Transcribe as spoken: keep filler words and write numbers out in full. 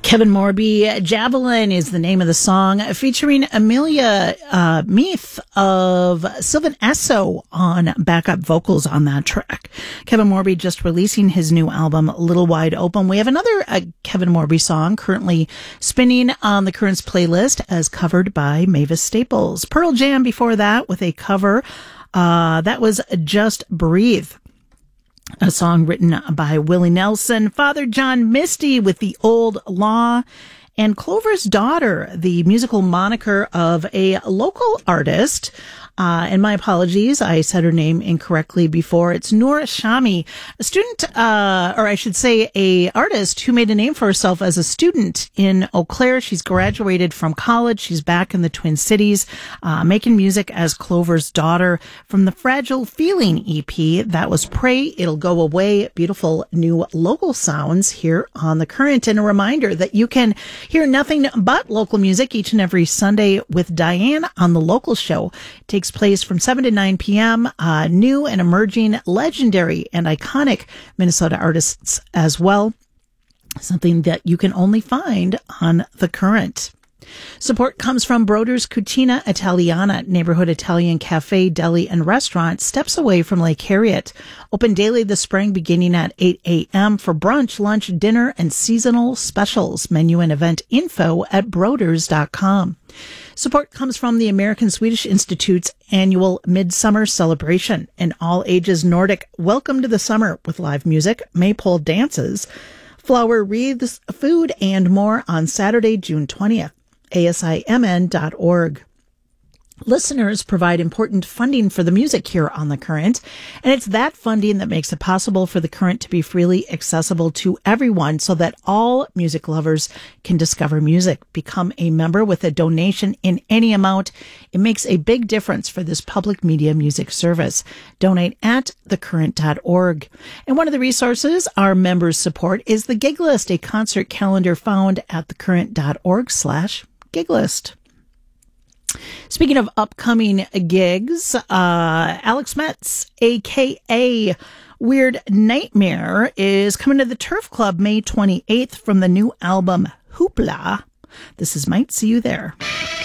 Kevin Morby, Javelin is the name of the song, featuring Amelia uh, Meath of Sylvan Esso on backup vocals on that track. Kevin Morby just releasing his new album, Little Wide Open. We have another uh, Kevin Morby song currently spinning on the Currents playlist as covered by Mavis Staples. Pearl Jam before that with a cover. Uh, that was Just Breathe, a song written by Willie Nelson. Father John Misty with The Old Law, and Clover's Daughter, the musical moniker of a local artist. Uh, and my apologies, I said her name incorrectly before. It's Noor Shami, a student, uh, or I should say a artist who made a name for herself as a student in Eau Claire. She's graduated from college. She's back in the Twin Cities, uh, making music as Clover's Daughter from the Fragile Feeling E P. That was Pray It'll Go Away. Beautiful new local sounds here on The Current. And a reminder that you can hear nothing but local music each and every Sunday with Diane on The Local Show. It takes place from seven to nine p.m. Uh, new and emerging, legendary and iconic Minnesota artists as well. Something that you can only find on The Current. Support comes from Broder's Cucina Italiana, neighborhood Italian cafe, deli, and restaurant, steps away from Lake Harriet. Open daily this spring beginning at eight a.m. for brunch, lunch, dinner, and seasonal specials. Menu and event info at broders dot com. Support comes from the American Swedish Institute's annual Midsummer Celebration, an all-ages Nordic welcome to the summer with live music, maypole dances, flower wreaths, food, and more on Saturday, June twentieth. A S I M N dot org. Listeners provide important funding for the music here on The Current, and it's that funding that makes it possible for The Current to be freely accessible to everyone so that all music lovers can discover music. Become a member with a donation in any amount. It makes a big difference for this public media music service. Donate at the current dot org. And one of the resources our members support is the Gig List, a concert calendar found at the current dot org slash gig list. Speaking of upcoming gigs, uh, Alex Metz, a k a. Weird Nightmare, is coming to the Turf Club May twenty-eighth from the new album Hoopla. This is Might See You There.